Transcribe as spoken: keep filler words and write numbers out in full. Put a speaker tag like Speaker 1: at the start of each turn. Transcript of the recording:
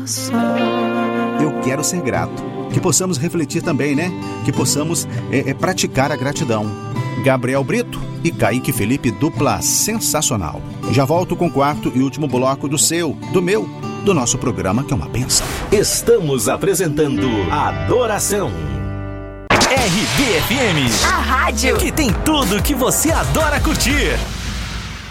Speaker 1: Eu quero ser grato. Que possamos refletir também, né? Que possamos é, é, praticar a gratidão. Gabriel Brito e Kaique Felipe, dupla sensacional. Já volto com o quarto e último bloco do seu, do meu, do nosso programa, que é uma bênção.
Speaker 2: Estamos apresentando Adoração. R B F M,
Speaker 3: a rádio
Speaker 2: que tem tudo que você adora curtir.